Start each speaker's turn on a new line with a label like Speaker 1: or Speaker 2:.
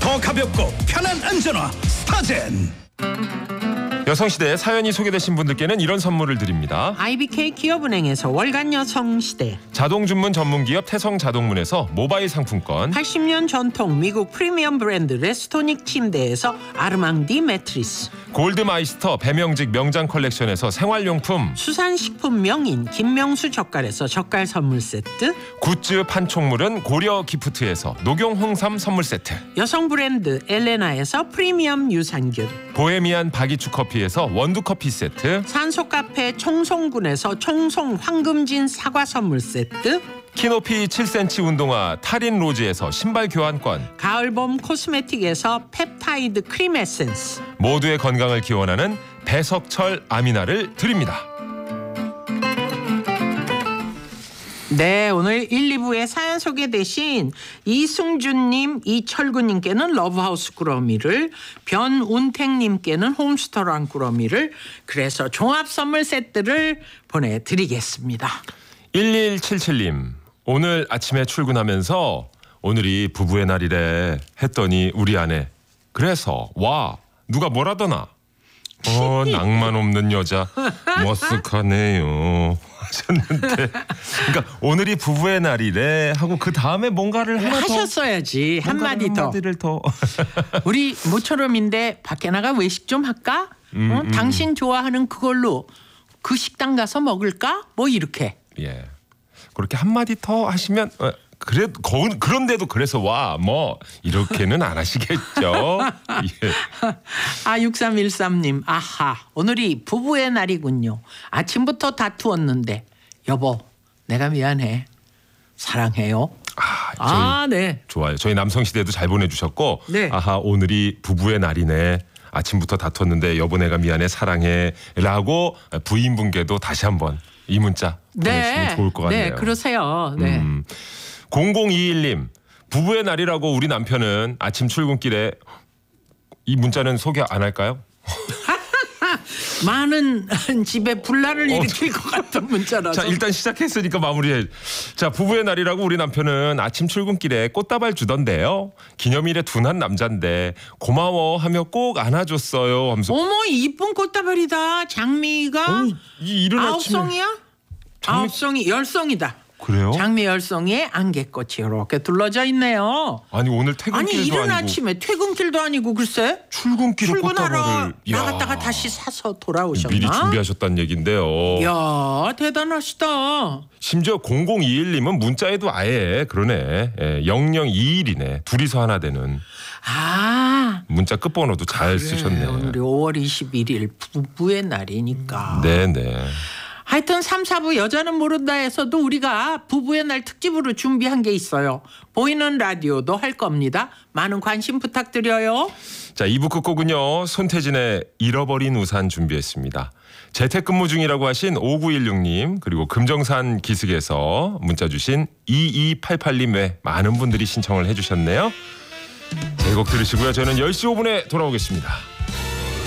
Speaker 1: 더 가볍고 편한 안전화 스타젠.
Speaker 2: 여성시대에 사연이 소개되신 분들께는 이런 선물을 드립니다.
Speaker 3: IBK 기업은행에서 월간 여성시대,
Speaker 2: 자동 주문 전문기업 태성자동문에서 모바일 상품권,
Speaker 3: 80년 전통 미국 프리미엄 브랜드 레스토닉 침대에서 아르망디 매트리스,
Speaker 2: 골드마이스터 배명직 명장 컬렉션에서 생활용품,
Speaker 3: 수산식품 명인 김명수 젓갈에서 젓갈 선물 세트,
Speaker 2: 굿즈 판촉물은 고려 기프트에서 녹용 홍삼 선물 세트,
Speaker 3: 여성 브랜드 엘레나에서 프리미엄 유산균,
Speaker 2: 보헤미안 바기추 커피에서 원두 커피 세트,
Speaker 3: 산소 카페 청송군에서 청송 황금진 사과 선물 세트,
Speaker 2: 키높이 7cm 운동화 타린 로즈에서 신발 교환권,
Speaker 3: 가을봄 코스메틱에서 펩타이드 크림 에센스,
Speaker 2: 모두의 건강을 기원하는 배석철 아미나를 드립니다.
Speaker 3: 네, 오늘 1, 2부에 사연 소개되신 이승준님, 이철구님께는 러브하우스 꾸러미를, 변운택님께는 홈스토랑 꾸러미를, 그래서 종합 선물 세트를 보내드리겠습니다.
Speaker 2: 1177님, 오늘 아침에 출근하면서 오늘이 부부의 날이래 했더니 우리 아내, 그래서 와 누가 뭐라더나 낭만 없는 여자 머쓱하네요 하셨는데, 그러니까 오늘이 부부의 날이래 하고 그 다음에 뭔가를 하나 더
Speaker 3: 하셨어야지. 한마디 더.
Speaker 2: 한마디를 더.
Speaker 3: 우리 모처럼인데 밖에 나가 외식 좀 할까? 당신 좋아하는 그걸로 그 식당 가서 먹을까? 뭐 이렇게.
Speaker 2: 예, 그렇게 한마디 더 하시면 그래 그런데도 그래서 와 뭐 이렇게는 안 하시겠죠. 예.
Speaker 3: 6313님, 아하, 오늘이 부부의 날이군요. 아침부터 다투었는데 여보, 내가 미안해. 사랑해요. 네.
Speaker 2: 좋아요. 저희 남성시대도 잘 보내주셨고,
Speaker 3: 네.
Speaker 2: 아하 오늘이 부부의 날이네. 아침부터 다퉜는데 여보 내가 미안해 사랑해 라고 부인분께도 다시 한번 이 문자 보내주시면 좋을 것 같네요.
Speaker 3: 네, 그러세요. 네.
Speaker 2: 0021님, 부부의 날이라고 우리 남편은 아침 출근길에, 이 문자는 소개 안 할까요?
Speaker 3: 많은 집에 분란을 일으킬 것 같은 문자라서.
Speaker 2: 자, 일단 시작했으니까 마무리해. 자, 부부의 날이라고 우리 남편은 아침 출근길에 꽃다발 주던데요. 기념일에 둔한 남잔데 고마워하며 꼭 안아줬어요 하면서.
Speaker 3: 어머, 이쁜 꽃다발이다. 장미가
Speaker 2: 이 이른 아침에
Speaker 3: 9송이야? 9송이 10송이다.
Speaker 2: 그래요?
Speaker 3: 장미 10송이에 안개꽃이 이렇게 둘러져 있네요.
Speaker 2: 아니 오늘
Speaker 3: 아니
Speaker 2: 퇴근길도
Speaker 3: 이른
Speaker 2: 아니고
Speaker 3: 아침에 퇴근길도 아니고 글쎄
Speaker 2: 출근길에
Speaker 3: 출근하러
Speaker 2: 꽃다발을
Speaker 3: 나갔다가 다시 사서 돌아오셨나?
Speaker 2: 미리 준비하셨다는 얘긴데요.
Speaker 3: 이야, 대단하시다.
Speaker 2: 심지어 0021님은 문자에도 아예 그러네. 0021이네. 둘이서 하나 되는.
Speaker 3: 아,
Speaker 2: 문자 끝번호도 잘
Speaker 3: 그래,
Speaker 2: 쓰셨네.
Speaker 3: 오늘이 5월 21일 부부의 날이니까.
Speaker 2: 네네.
Speaker 3: 하여튼 3, 4부 여자는 모른다에서도 우리가 부부의 날 특집으로 준비한 게 있어요. 보이는 라디오도 할 겁니다. 많은 관심 부탁드려요.
Speaker 2: 자, 2부 끝곡은요. 손태진의 잃어버린 우산 준비했습니다. 재택근무 중이라고 하신 5916님, 그리고 금정산 기슭에서 문자 주신 2288님 외 많은 분들이 신청을 해주셨네요. 제 곡 들으시고요. 저는 10시 5분에 돌아오겠습니다.